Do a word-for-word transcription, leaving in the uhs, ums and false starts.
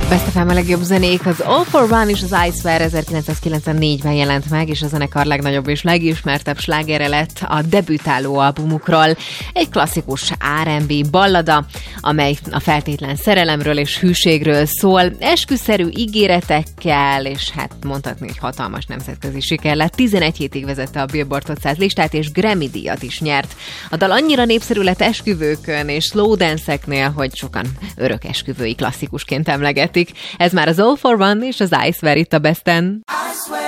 Best ef em a legjobb zenék, az All for One és az I Swear ezerkilencszázkilencvennégyben jelent meg, és a zenekar legnagyobb és legismertebb slágere lett a debütáló albumukról. Egy klasszikus er end bé ballada, amely a feltétlen szerelemről és hűségről szól, esküszerű ígéretekkel, és hát mondhatni, hogy hatalmas nemzetközi siker lett. tizenegy hétig vezette a Billboard ötszáz listát, és Grammy-díjat is nyert. A dal annyira népszerű lett esküvőkön és slow dance-eknél, hogy sokan örök esküvői klasszikusként emlegetik. Ez már az All for One és az I Swear itt a Besten.